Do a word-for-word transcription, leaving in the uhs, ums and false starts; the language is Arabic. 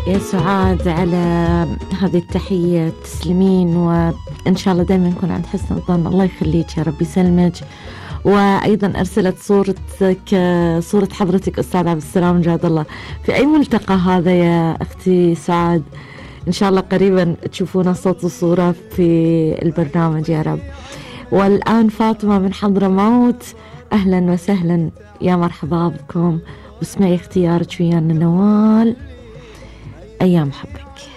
يا سعاد على هذه التحية، تسلمين، وإن شاء الله دائما نكون عند حسن الظن. الله يخليك، يا رب يسلمك. وأيضا أرسلت صورتك، صورة حضرتك أستاذ عبد السلام جاد الله. في أي ملتقى هذا يا أختي سعاد؟ إن شاء الله قريبا تشوفونا صوت وصورة في البرنامج يا رب. والآن فاطمة من حضرموت، أهلا وسهلا، يا مرحبا بكم، واسمعي اختيارك ويانا نوال، أيام حبك.